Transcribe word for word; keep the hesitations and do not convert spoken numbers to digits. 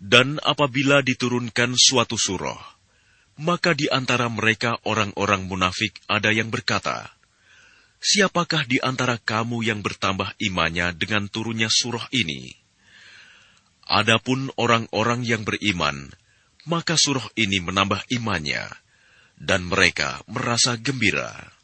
Dan apabila diturunkan suatu surah, maka di antara mereka orang-orang munafik ada yang berkata, "Siapakah di antara kamu yang bertambah imannya dengan turunnya surah ini?" Adapun orang-orang yang beriman, maka surah ini menambah imannya, dan mereka merasa gembira.